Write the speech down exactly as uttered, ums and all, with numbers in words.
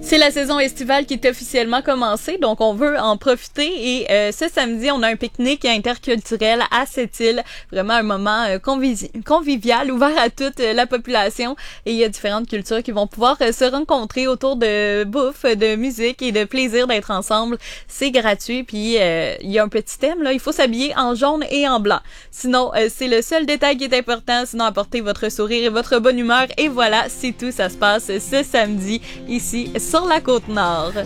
C'est la saison estivale qui est officiellement commencée, donc on veut en profiter et euh, ce samedi, on a un pique-nique interculturel à Sept-Îles, vraiment un moment euh, convivi- convivial, ouvert à toute euh, la population et il y a différentes cultures qui vont pouvoir euh, se rencontrer autour de bouffe, de musique et de plaisir d'être ensemble. C'est gratuit, puis euh, il y a un petit thème, là, il faut s'habiller en jaune et en blanc. Sinon, euh, c'est le seul détail qui est important, sinon apportez votre sourire et votre bonne humeur et voilà, c'est tout, ça se passe ce samedi ici sur la Côte-Nord.